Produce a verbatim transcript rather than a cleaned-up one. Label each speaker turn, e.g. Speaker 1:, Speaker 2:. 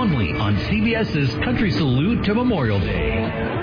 Speaker 1: only on C B S's Country Salute to Memorial Day.